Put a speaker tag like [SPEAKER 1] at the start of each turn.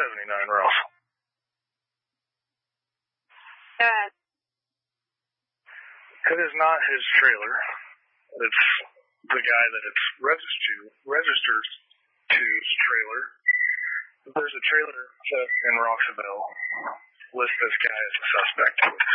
[SPEAKER 1] Ross.
[SPEAKER 2] Good.
[SPEAKER 1] It is not his trailer. It's the guy that it's registered to's trailer. If there's a trailer theft in Roxaville, list this guy as a suspect.